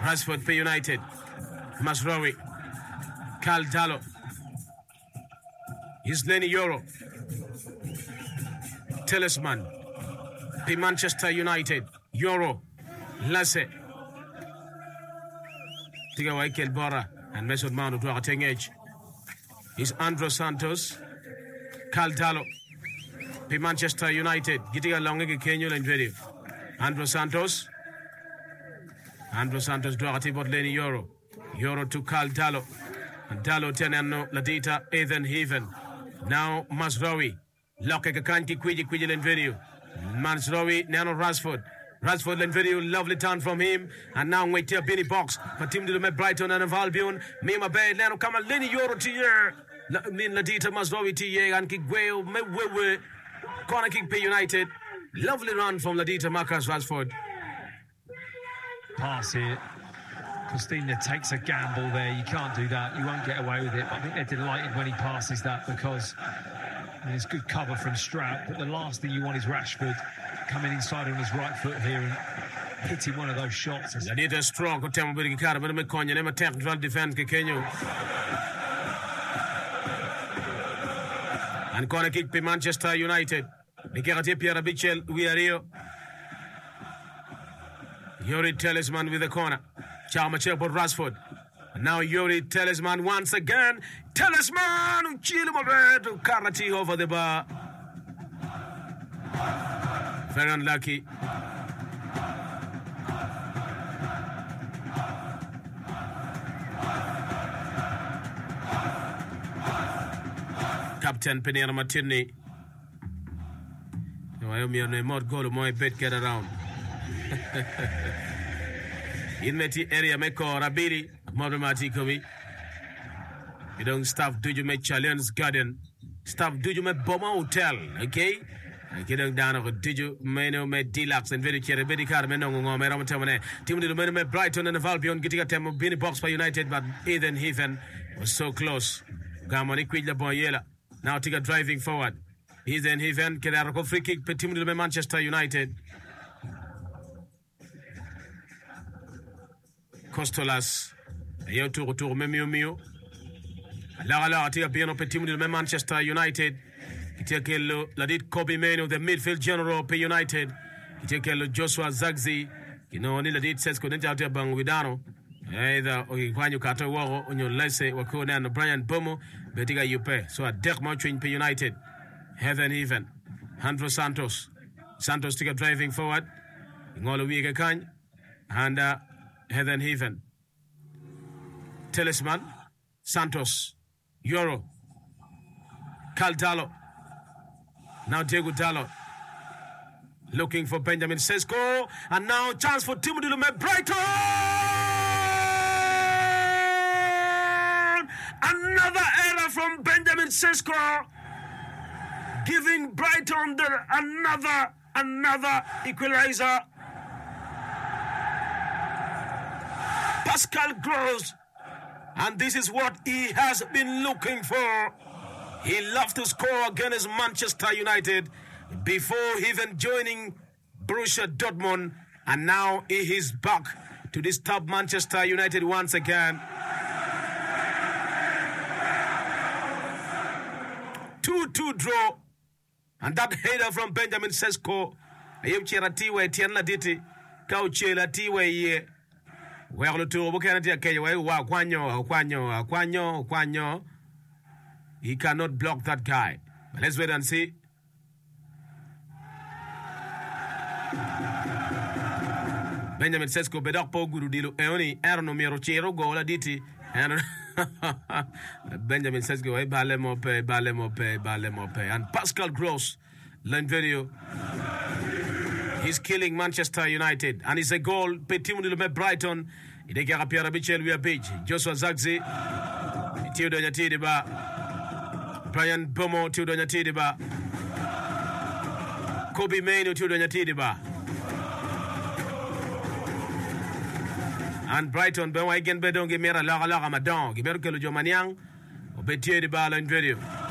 Rashford for United. Mazraoui. Karl Darlow. Here's Lenny Yoro. Talisman. For Manchester United. Yoro. Lasse. Tiga Waikel Bora. And Mesut Mount to our edge. Here's Andros Santos. Karl Darlow. For Manchester United. Getting along again Kenyo and video. Andros Santos. Andros Santos to our tibot Lenny Yoro. Yoro to Karl Darlow. And Darlow tenano Ladita Ethan Heaven. Now Mazraoui. Lock a kanki quiji and video. Mazraoui Nano Rashford. Rashford and video, lovely turn from him. And now wait here, Benny Box. For team to make Brighton and Albion. Mima Bay, Nano Kama Lenny Yoro to year. Min Ladita Mazraoui to year and kick Whale. Mewe. Corner kick P United. Lovely run from Ladita Marcus Rashford. Pass here. Costinha takes a gamble there. You can't do that. You won't get away with it. I think they're delighted when he passes that because there's good cover from Stroud. But the last thing you want is Rashford coming inside on his right foot here and hitting one of those shots. Ladita strong. Kutema buri kikara. But Mekonya nema technical defense Kenyo. And corner kick by Manchester United. Nikerati Pierre Bichel Wiario. Yuri Talisman with the corner. Charmacher for Rashford. And now Yuri Talisman once again. Talisman! Chilimobe Karate over the bar. Very unlucky. Captain Pinera Martini. I more goal, more bet get around. In Meti area, Meko Rabiri, Mobamati Kobi. You don't stop, do you make challenge garden? Stop, do you make Boma Hotel, okay? I get down over did you meno me deluxe and very cherry very car men on Meratamane. Team to the Brighton and the Albion getting a time of Benny Box for United, but Ethan Heaven was so close. Gamoni quit the Boyela. Now take a driving forward. Ethan Heaven get a free kick, but team to the Manchester United. Costolas, a tour Memio. La tia piano petit de Manchester United. Kitiakelo Ladit Kobe Meno, the midfield general P United. Kitiakelo Joshua Zagzi. You know, Ladit says couldn't out there bang widano. Either Ogiquano Kato Waro on your Lesse Wakona and Brian Bomo, Betiga Yupe. So a deck match in P United. Heaven even. Andros Santos. Santos take a driving forward. Ngolo Wiga Kany. And Heaven Heaven. Talisman. Santos. Yoro. Karl Darlow. Now Diego Darlow. Looking for Benjamin Sesko. And now chance for Timothy Lumet. Brighton! Another error from Benjamin Sesko. Giving Brighton another equalizer. Pascal Gross. And this is what he has been looking for. He loves to score against Manchester United before even joining Borussia Dortmund. And now he is back to disturb Manchester United once again. 2-2 draw. And that header from Benjamin Sesko. Ayemchera tiwe tianla diti. Kauchela tiwe ye. Well, the two Kwanyo. He cannot block that guy. But let's wait and see. Benjamin Sesko bedakpo guru dilo eoni erno miro chero gola diti and Benjamin Sesko bale mope and Pascal Gross line video. He's killing Manchester United and it's a goal Petit Mundilo Brighton. Ideke rapia Bichel we page Joshua Zagzi Tiodo Nyatidi ba Brian Bomo Tiodo Nyatidi ba Kobe Maino Tiodo Nyatidi ba and Brighton ben wa igen bedon gemera la madan gemer kelo jomaniang obetier de ba la video.